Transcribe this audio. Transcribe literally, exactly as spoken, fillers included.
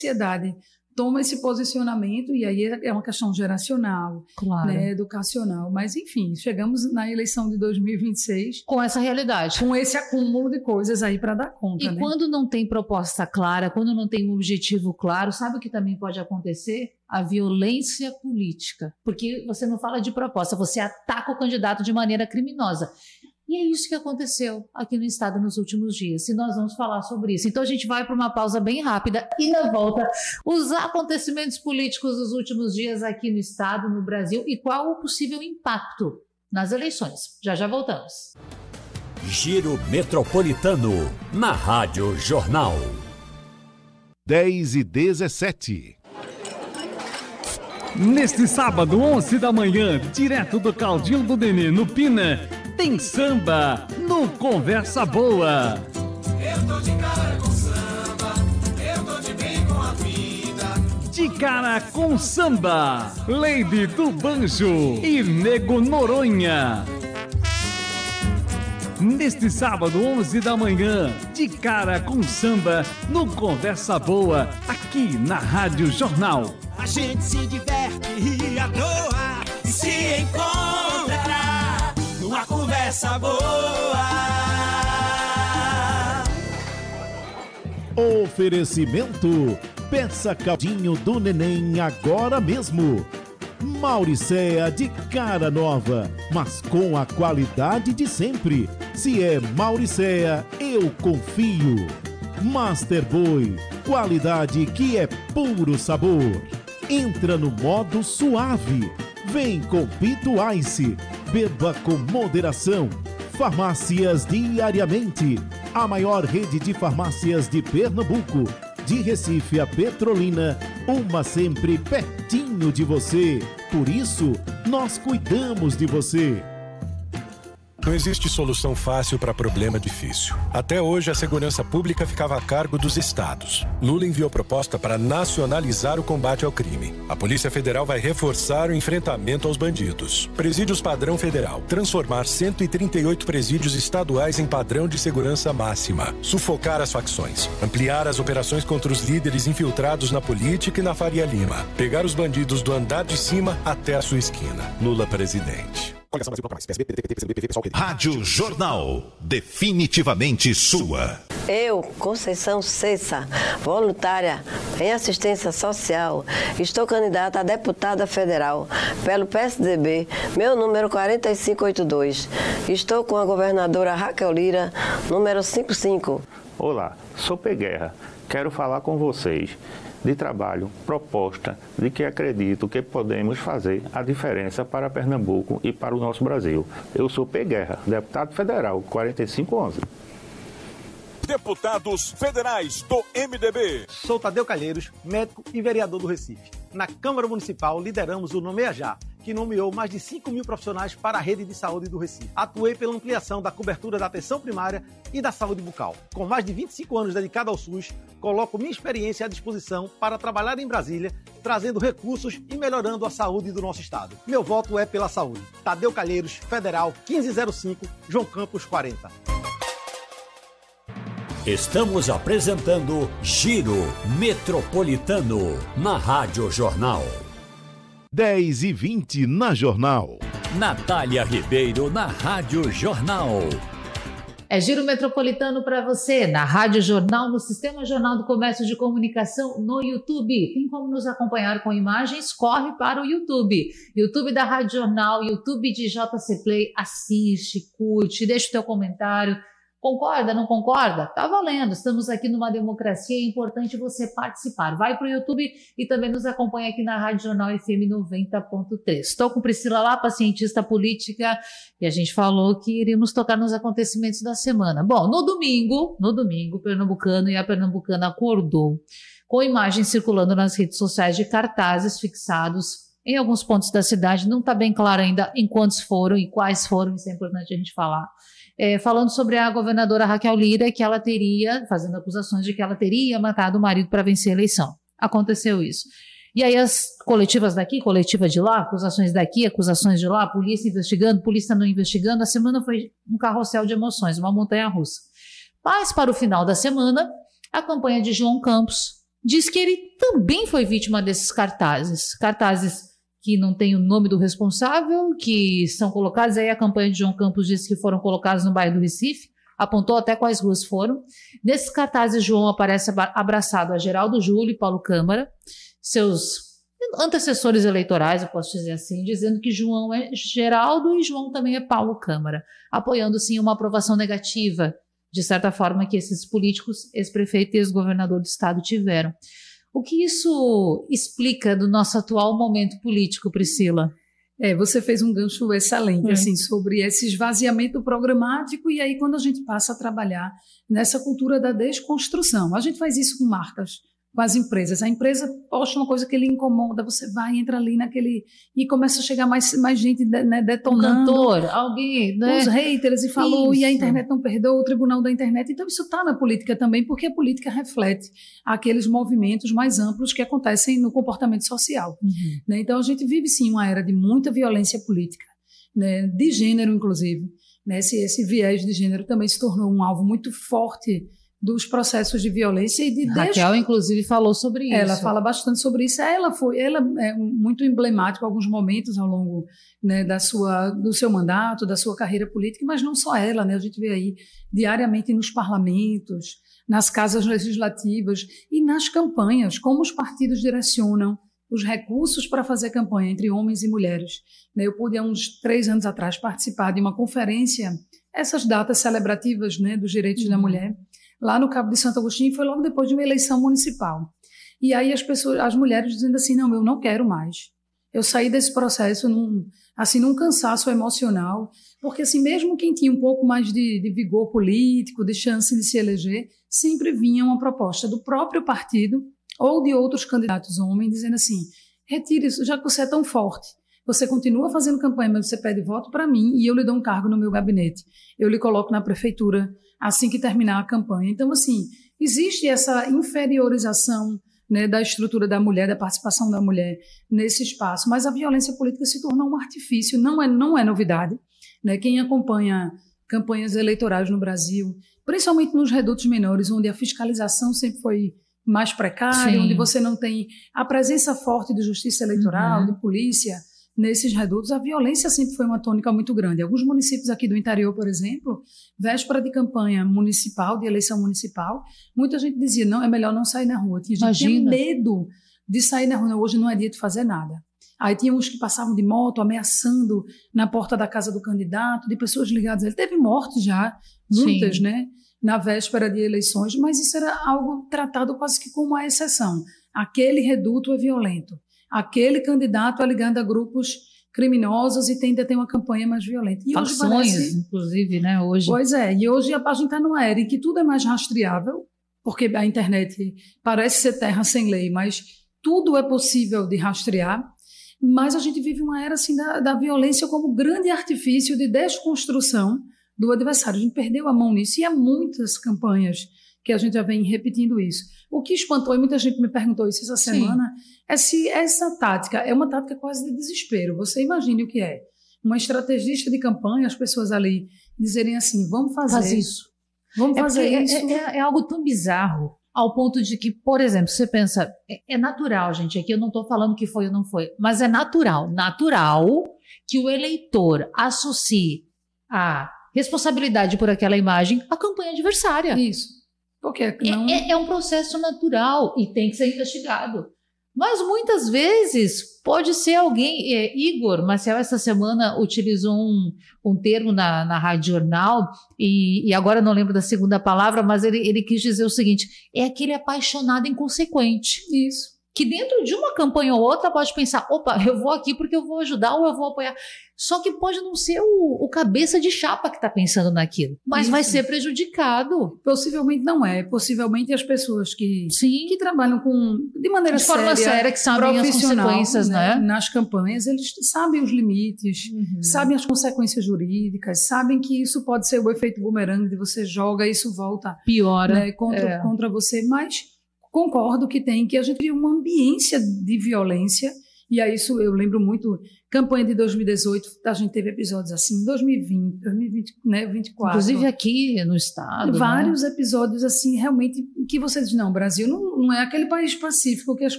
sociedade toma esse posicionamento, e aí é uma questão geracional, claro, né, educacional. Mas, enfim, chegamos na eleição de dois mil e vinte e seis... com essa realidade. Com esse acúmulo de coisas aí para dar conta. E né? quando não tem proposta clara, quando não tem um objetivo claro, sabe o que também pode acontecer? A violência política. Porque você não fala de proposta, você ataca o candidato de maneira criminosa. E é isso que aconteceu aqui no estado nos últimos dias. E nós vamos falar sobre isso. Então a gente vai para uma pausa bem rápida e na volta os acontecimentos políticos dos últimos dias aqui no estado, no Brasil, e qual o possível impacto nas eleições. Já já voltamos. Giro Metropolitano, na Rádio Jornal. dez e dezessete. Neste sábado, onze da manhã, direto do Caldinho do Nenê, no Pina, tem samba no Conversa Boa. Eu tô de cara com samba, eu tô de bem com a vida. De cara com samba, Lady do Banjo e Nego Noronha. Neste sábado, onze da manhã, de cara com samba no Conversa Boa, aqui na Rádio Jornal. A gente se diverte e à toa e se encontrará numa conversa boa. Oferecimento: peça Caldinho do Neném agora mesmo. Mauricéa de cara nova, mas com a qualidade de sempre. Se é Mauricéa, eu confio. Master Boy, qualidade que é puro sabor. Entra no modo suave. Vem com Pito Ice. Beba com moderação. Farmácias Diariamente. A maior rede de farmácias de Pernambuco. De Recife a Petrolina. Uma sempre pertinho de você. Por isso, nós cuidamos de você. Não existe solução fácil para problema difícil. Até hoje, a segurança pública ficava a cargo dos estados. Lula enviou proposta para nacionalizar o combate ao crime. A Polícia Federal vai reforçar o enfrentamento aos bandidos. Presídios padrão federal. Transformar cento e trinta e oito presídios estaduais em padrão de segurança máxima. Sufocar as facções. Ampliar as operações contra os líderes infiltrados na política e na Faria Lima. Pegar os bandidos do andar de cima até a sua esquina. Lula presidente. Rádio Jornal, definitivamente sua. Eu, Conceição Cessa, voluntária em assistência social, estou candidata a deputada federal pelo P S D B, meu número quatro cinco oito dois. Estou com a governadora Raquel Lira, número cinquenta e cinco. Olá, sou P. Guerra. Quero falar com vocês de trabalho, proposta, de que acredito que podemos fazer a diferença para Pernambuco e para o nosso Brasil. Eu sou P. Guerra, deputado federal, quatro cinco um um. Deputados federais do M D B. Sou Tadeu Calheiros, médico e vereador do Recife. Na Câmara Municipal lideramos o Nomeia Já, que nomeou mais de cinco mil profissionais para a rede de saúde do Recife. Atuei pela ampliação da cobertura da atenção primária e da saúde bucal. Com mais de vinte e cinco anos dedicado ao SUS, coloco minha experiência à disposição para trabalhar em Brasília, trazendo recursos e melhorando a saúde do nosso estado. Meu voto é pela saúde. Tadeu Calheiros, Federal, quinze zero cinco, João Campos quarenta. Estamos apresentando Giro Metropolitano na Rádio Jornal. dez e vinte na Jornal. Natália Ribeiro na Rádio Jornal. É Giro Metropolitano para você, na Rádio Jornal, no Sistema Jornal do Comércio de Comunicação, no YouTube. Tem como nos acompanhar com imagens? Corre para o YouTube. YouTube da Rádio Jornal, YouTube de J C Play. Assiste, curte, deixa o teu comentário. Concorda, não concorda? Tá valendo, estamos aqui numa democracia, é importante você participar. Vai para o YouTube e também nos acompanha aqui na Rádio Jornal F M noventa ponto três. Estou com Priscila Lapa, cientista política, e a gente falou que iríamos tocar nos acontecimentos da semana. Bom, no domingo, no domingo, o pernambucano e a pernambucana acordou com imagens circulando nas redes sociais de cartazes fixados em alguns pontos da cidade. Não está bem claro ainda em quantos foram e quais foram, isso é importante a gente falar. É, falando sobre a governadora Raquel Lira, que ela teria, fazendo acusações de que ela teria matado o marido para vencer a eleição. Aconteceu isso. E aí as coletivas daqui, coletiva de lá, acusações daqui, acusações de lá, polícia investigando, polícia não investigando. A semana foi um carrossel de emoções, uma montanha-russa. Mas para o final da semana, a campanha de João Campos diz que ele também foi vítima desses cartazes. Cartazes que não tem o nome do responsável, que são colocados, aí a campanha de João Campos disse que foram colocados no bairro do Recife, apontou até quais ruas foram. Nesses cartazes, João aparece abraçado a Geraldo Júlio e Paulo Câmara, seus antecessores eleitorais, eu posso dizer assim, dizendo que João é Geraldo e João também é Paulo Câmara, apoiando sim uma aprovação negativa, de certa forma, que esses políticos, ex-prefeito e ex-governador do estado tiveram. O que isso explica do nosso atual momento político, Priscila? É, você fez um gancho excelente, é. assim, sobre esse esvaziamento programático, e aí quando a gente passa a trabalhar nessa cultura da desconstrução, a gente faz isso com marcas, com as empresas. A empresa posta uma coisa que lhe incomoda, você vai, entra ali naquele... E começa a chegar mais, mais gente, né, detonando. Um cantor, alguém, né? Os haters, e falou, isso. E a internet não perdoa, o tribunal da internet. Então isso está na política também, porque a política reflete aqueles movimentos mais amplos que acontecem no comportamento social. Uhum. Né? Então a gente vive, sim, uma era de muita violência política, né? De gênero, inclusive. Né? Esse, esse viés de gênero também se tornou um alvo muito forte dos processos de violência e de Raquel, des... inclusive, falou sobre isso. Ela fala bastante sobre isso. Ela foi, ela é muito emblemática em alguns momentos ao longo, né, da sua, do seu mandato, da sua carreira política, mas não só ela, né? A gente vê aí diariamente nos parlamentos, nas casas legislativas e nas campanhas, como os partidos direcionam os recursos para fazer campanha entre homens e mulheres. Eu pude, há uns três anos atrás, participar de uma conferência, essas datas celebrativas, né, dos direitos uhum. da mulher, lá no Cabo de Santo Agostinho, foi logo depois de uma eleição municipal. E aí as pessoas, as mulheres dizendo assim, não, eu não quero mais. Eu saí desse processo num, assim, num cansaço emocional, porque assim, mesmo quem tinha um pouco mais de, de vigor político, de chance de se eleger, sempre vinha uma proposta do próprio partido ou de outros candidatos homens, dizendo assim, retire isso, já que você é tão forte. Você continua fazendo campanha, mas você pede voto para mim e eu lhe dou um cargo no meu gabinete. Eu lhe coloco na prefeitura assim que terminar a campanha. Então, assim, existe essa inferiorização, né, da estrutura da mulher, da participação da mulher nesse espaço, mas a violência política se tornou um artifício, não é, não é novidade. Né? Quem acompanha campanhas eleitorais no Brasil, principalmente nos redutos menores, onde a fiscalização sempre foi mais precária, Sim. onde você não tem a presença forte de justiça eleitoral, uhum. de polícia, nesses redutos, a violência sempre foi uma tônica muito grande. Alguns municípios aqui do interior, por exemplo, véspera de campanha municipal, de eleição municipal, muita gente dizia, não, é melhor não sair na rua. Tinha gente que tinha medo de sair na rua. Não, hoje não é dia de fazer nada. Aí tinha uns que passavam de moto, ameaçando na porta da casa do candidato, de pessoas ligadas. Ele teve morte já, muitas, Sim. né, na véspera de eleições, mas isso era algo tratado quase que como uma exceção. Aquele reduto é violento. Aquele candidato é ligado a grupos criminosos e tende a ter uma campanha mais violenta. E Fações, hoje parece... inclusive, né, hoje. Pois é, e hoje a gente está numa era em que tudo é mais rastreável, porque a internet parece ser terra sem lei, mas tudo é possível de rastrear, mas a gente vive uma era assim, da, da violência como grande artifício de desconstrução do adversário. A gente perdeu a mão nisso e há muitas campanhas que a gente já vem repetindo isso. O que espantou, e muita gente me perguntou isso essa semana, Sim. é se essa tática é uma tática quase de desespero. Você imagine o que é. Uma estrategista de campanha, as pessoas ali dizerem assim, vamos fazer Faz isso. Vamos é fazer isso. É, é, é algo tão bizarro, ao ponto de que, por exemplo, você pensa, é, é natural, gente, aqui eu não estou falando que foi ou não foi, mas é natural, natural que o eleitor associe a responsabilidade por aquela imagem à campanha adversária. Isso. Porque não... é, é um processo natural e tem que ser investigado. Mas muitas vezes pode ser alguém... É, Igor Marcel essa semana utilizou um, um termo na, na Rádio Jornal e, e agora não lembro da segunda palavra, mas ele, ele quis dizer o seguinte, é aquele apaixonado inconsequente. Isso. Que dentro de uma campanha ou outra pode pensar, opa, eu vou aqui porque eu vou ajudar ou eu vou apoiar. Só que pode não ser o, o cabeça de chapa que está pensando naquilo, mas Isso. vai ser prejudicado. Possivelmente não é. Possivelmente as pessoas que, Sim. que trabalham com, de maneira de forma séria, séria, que sabem as consequências, né? né? Nas campanhas, eles sabem os limites, uhum. sabem as consequências jurídicas, sabem que isso pode ser o efeito bumerangue de você joga e isso volta piora né, contra, é. contra você, mas concordo que tem, que a gente vive uma ambiência de violência E aí isso eu lembro muito, campanha de dois mil e dezoito, a gente teve episódios assim, dois mil e vinte, dois mil e vinte, né, vinte e quatro. Inclusive aqui no estado. Vários né? episódios assim, realmente, que você diz, não, o Brasil não, não é aquele país pacífico que as